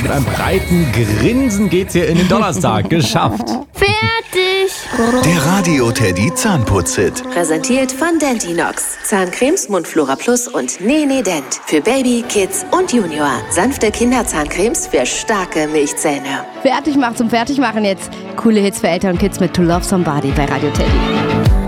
mit einem breiten Grinsen geht's hier in den Donnerstag. Geschafft. Fertig! Der Radio Teddy Zahnputz-Hit. Präsentiert von Dentinox. Zahncremes, Mundflora Plus und Nene Dent. Für Baby, Kids und Junior. Sanfte Kinderzahncremes für starke Milchzähne. Fertig macht zum Fertigmachen jetzt. Coole Hits für Eltern und Kids mit To Love Somebody bei Radio Teddy.